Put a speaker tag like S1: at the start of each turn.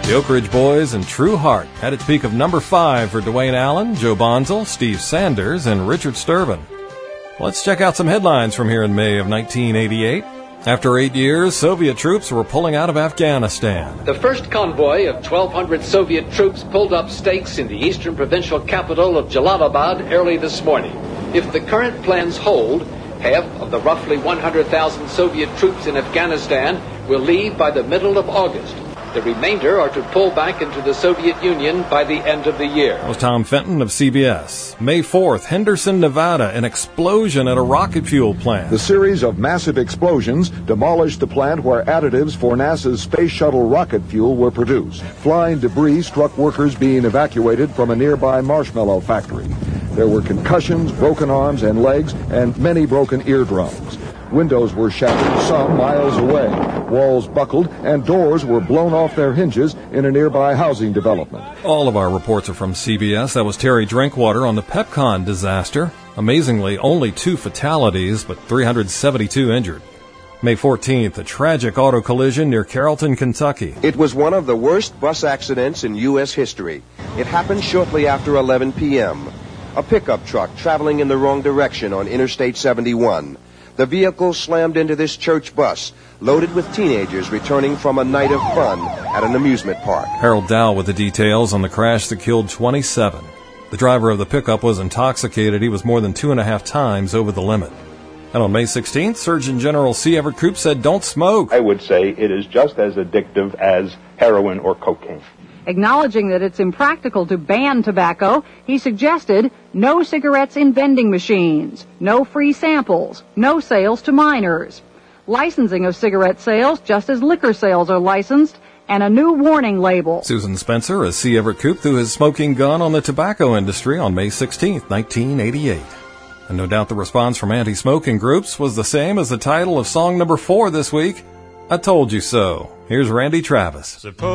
S1: The Oak Ridge Boys and True Heart had its peak of number 5 for Dwayne Allen, Joe Bonzel, Steve Sanders, and Richard Sturban. Let's check out some headlines from here in May of 1988. After 8 years, Soviet troops were pulling out of Afghanistan.
S2: The first convoy of 1,200 Soviet troops pulled up stakes in the eastern provincial capital of Jalalabad early this morning. If the current plans hold, half of the roughly 100,000 Soviet troops in Afghanistan will leave by the middle of August. The remainder are to pull back into the Soviet Union by the end of the year.
S1: That was Tom Fenton of CBS. May 4th, Henderson, Nevada, an explosion at a rocket fuel plant.
S3: The series of massive explosions demolished the plant where additives for NASA's space shuttle rocket fuel were produced. Flying debris struck workers being evacuated from a nearby marshmallow factory. There were concussions, broken arms and legs, and many broken eardrums. Windows were shattered, some miles away. Walls buckled, and doors were blown off their hinges in a nearby housing development.
S1: All of our reports are from CBS. That was Terry Drinkwater on the Pepcon disaster. Amazingly, only 2 fatalities, but 372 injured. May 14th, a tragic auto collision near Carrollton, Kentucky.
S4: It was one of the worst bus accidents in U.S. history. It happened shortly after 11 p.m. A pickup truck traveling in the wrong direction on Interstate 71. The vehicle slammed into this church bus, loaded with teenagers returning from a night of fun at an amusement park.
S1: Harold Dow with the details on the crash that killed 27. The driver of the pickup was intoxicated. He was more than 2.5 times over the limit. And on May 16th, Surgeon General C. Everett Koop said, "Don't smoke."
S5: I would say it is just as addictive as heroin or cocaine.
S6: Acknowledging that it's impractical to ban tobacco, he suggested no cigarettes in vending machines, no free samples, no sales to minors, licensing of cigarette sales just as liquor sales are licensed, and a new warning label.
S1: Susan Spencer as C. Everett Koop threw his smoking gun on the tobacco industry on May 16th, 1988. And no doubt the response from anti-smoking groups was the same as the title of song number 4 this week, I Told You So. Here's Randy Travis.